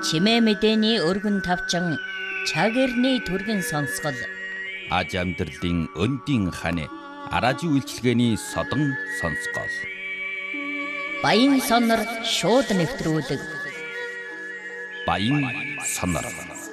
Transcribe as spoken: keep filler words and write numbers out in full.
Чимээ мэдээний өргөн тавчан чагэрний түргэн сонсгол. Аж амьдралын өндийн хань араажи үйлчилгээний содон сонсгол. Баян сонор шууд нэвтрүүлэг. Баян сонор.